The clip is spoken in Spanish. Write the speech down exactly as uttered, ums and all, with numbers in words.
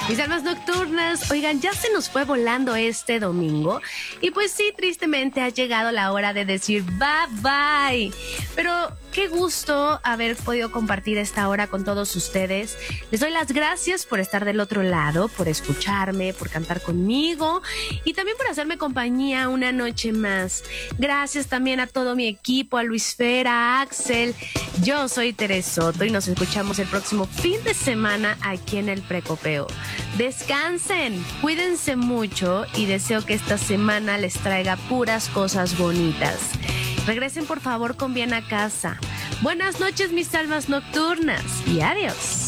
Mis almas nocturnas, oigan, ya se nos fue volando este domingo y pues sí, tristemente ha llegado la hora de decir bye bye, pero qué gusto haber podido compartir esta hora con todos ustedes. Les doy las gracias por estar del otro lado, por escucharme, por cantar conmigo y también por hacerme compañía una noche más. Gracias también a todo mi equipo, a Luis Fer, a Axel. Yo soy Teresa Soto y nos escuchamos el próximo fin de semana aquí en el Precopeo. Descansen, cuídense mucho y deseo que esta semana les traiga puras cosas bonitas. Regresen por favor con bien a casa. Buenas noches, mis almas nocturnas, y adiós.